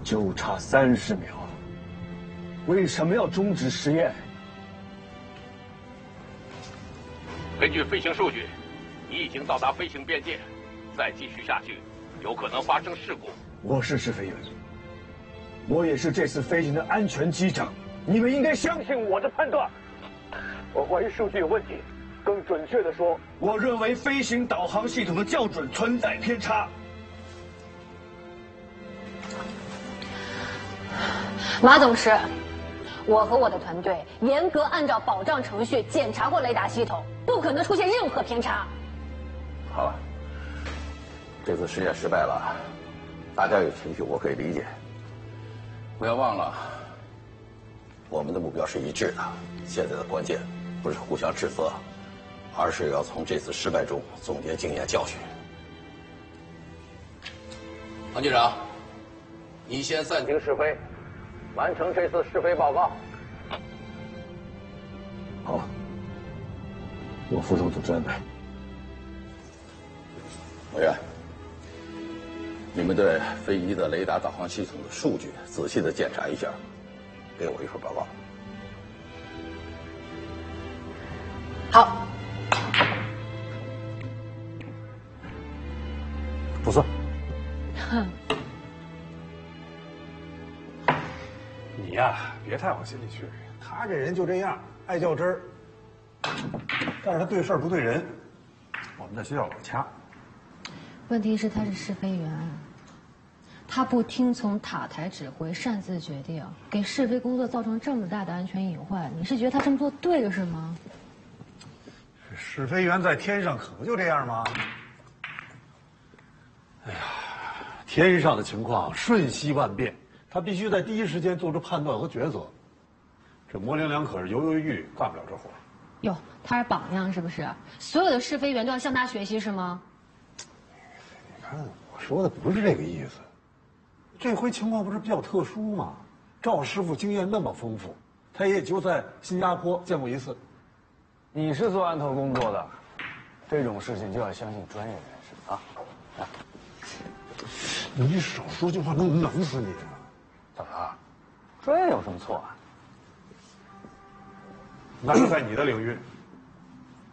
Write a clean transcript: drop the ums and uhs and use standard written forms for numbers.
就差30秒，为什么要终止实验？ 根据飞行数据，你已经到达飞行边界，再继续下去，有可能发生事故。 我是试飞员，我也是这次飞行的安全机长，你们应该相信我的判断。我怀疑数据有问题，更准确的说，我认为飞行导航系统的校准存在偏差。 马董事，我和我的团队严格按照保障程序检查过雷达系统，不可能出现任何偏差。 好了，这次实验失败了，大家有情绪我可以理解。不要忘了，我们的目标是一致的。现在的关键不是互相指责，而是要从这次失败中总结经验教训。王局长，你先暂停试飞，完成这次试飞报告。 好，我服从组织安排。 委员，你们对飞机的雷达导航系统的数据仔细的检查一下，给我一份报告。 好。 不算。 哼。 你呀，别太往心里去。他这人就这样，爱较真儿，但是他对事儿不对人。我们在学校老掐。 问题是他是试飞员，他不听从塔台指挥，擅自决定，给试飞工作造成这么大的安全隐患。你是觉得他这么做对是吗？ 试飞员在天上可不就这样吗？哎呀，天上的情况瞬息万变，他必须在第一时间做出判断和抉择。这模棱两可是犹犹豫豫，干不了这活。 哟，他是榜样是不是？所有的试飞员都要向他学习是吗？ 你看，我说的不是这个意思。这回情况不是比较特殊吗？赵师傅经验那么丰富，他也就在新加坡见过一次。 你是做安头工作的，这种事情就要相信专业人士啊！ 你少说句话，能冷死你！ 怎么了？专业有什么错啊？ 那是在你的领域。